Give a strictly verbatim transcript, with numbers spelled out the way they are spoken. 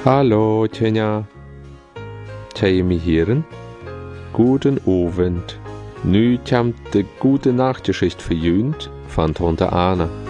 Hallo, Tjenja. Tjej mig heren. Guten Abend. Nu komt de gute Nachtgeschichte für Jünd von Tante Anna.